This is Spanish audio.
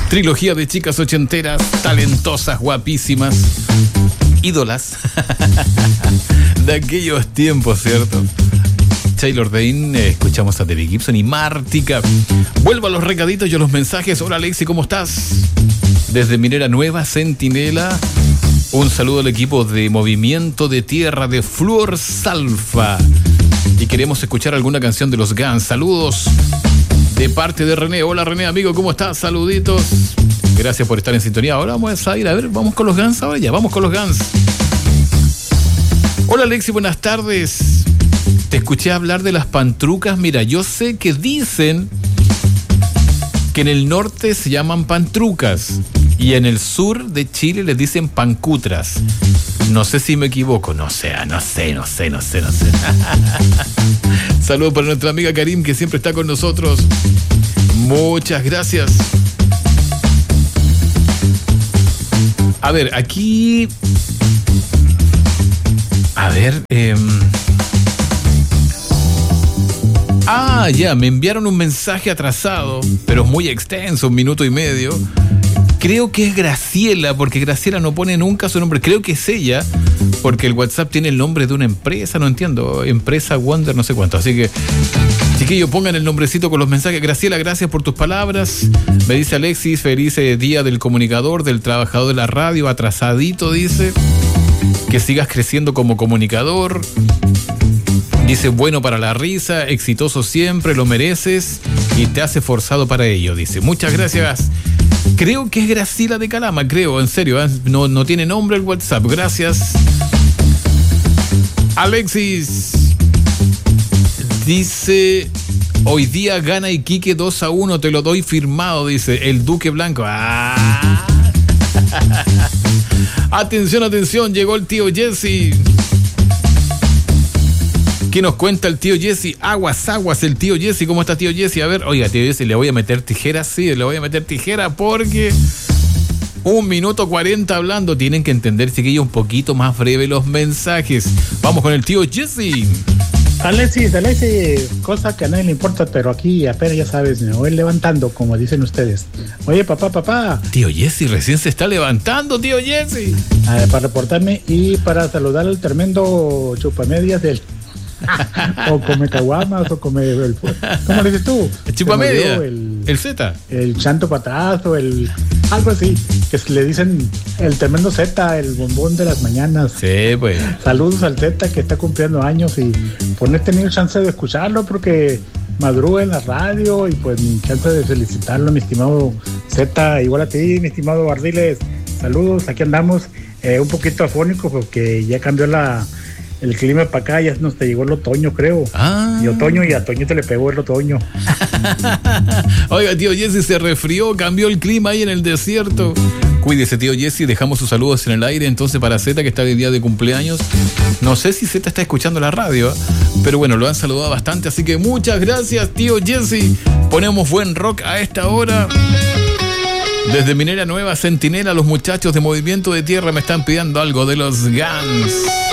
Trilogía de chicas ochenteras, talentosas, guapísimas, ídolas de aquellos tiempos, ¿cierto? Taylor Dayne, escuchamos a Debbie Gibson y Mártica. Vuelvo a los recaditos y a los mensajes. Hola Alexi, ¿cómo estás? Desde Minera Nueva, Centinela, un saludo al equipo de Movimiento de Tierra de Fluor Salfa. Y queremos escuchar alguna canción de los Guns. Saludos de parte de René. Hola René, amigo, ¿cómo estás? Saluditos. Gracias por estar en sintonía. Ahora vamos a ir, a ver, vamos con los Guns ahora ya. Vamos con los Guns. Hola Alexi, buenas tardes. Te escuché hablar de las pantrucas. Mira, yo sé que dicen que en el norte se llaman pantrucas y en el sur de Chile les dicen pancutras. No sé si me equivoco, no sé. Saludos para nuestra amiga Karim, que siempre está con nosotros. Muchas gracias. A ver, aquí... A ver... ya, me enviaron un mensaje atrasado, pero muy extenso, 1 minuto y medio. Creo que es Graciela, porque Graciela no pone nunca su nombre. Creo que es ella, porque el WhatsApp tiene el nombre de una empresa, no entiendo, empresa Wonder, no sé cuánto. Así que, chiquillos, pongan el nombrecito con los mensajes. Graciela, gracias por tus palabras. Me dice Alexis, feliz día del comunicador, del trabajador de la radio, atrasadito, dice. Que sigas creciendo como comunicador. Dice, bueno para la risa, exitoso siempre, lo mereces y te has esforzado para ello, dice. Muchas gracias. Creo que es Graciela de Calama, creo, en serio, ¿eh? No tiene nombre el WhatsApp, gracias. Alexis dice, hoy día gana Iquique 2-1, te lo doy firmado, dice, el Duque Blanco. Atención, llegó el tío Jesse. ¿Qué nos cuenta el tío Jesse? Aguas, el tío Jesse. ¿Cómo está tío Jesse? A ver, oiga, tío Jesse, le voy a meter tijera, sí, le voy a meter tijera porque 1 minuto 40 hablando. Tienen que entender, chiquillos, un poquito más breve los mensajes. Vamos con el tío Jesse. Alexis, cosa que a nadie le importa, pero aquí apenas ya sabes, me voy levantando, como dicen ustedes. Oye, papá. Tío Jesse, recién se está levantando, tío Jesse. Para reportarme y para saludar al tremendo chupamedias del... o come caguamas o come ¿cómo le dices tú? El chupamedia, el Z, el chanto patazo, algo así que le dicen el tremendo Z, el bombón de las mañanas. Sí, pues saludos al Z que está cumpliendo años y pues no he tenido chance de escucharlo porque madruga en la radio y pues mi chance de felicitarlo, mi estimado Z, igual a ti, mi estimado Bardiles. Saludos, aquí andamos, un poquito afónico porque ya cambió el clima para acá, ya nos te llegó el otoño, creo. Y otoño, y a Toño te le pegó el otoño. Oiga, tío Jesse, se resfrió, cambió el clima ahí en el desierto. Cuídese, tío Jesse, dejamos sus saludos en el aire entonces para Z, que está el día de cumpleaños. No sé si Z está escuchando la radio, pero bueno, lo han saludado bastante, así que muchas gracias, tío Jesse. Ponemos buen rock a esta hora. Desde Minera Nueva, Centinela, los muchachos de Movimiento de Tierra me están pidiendo algo de los Guns.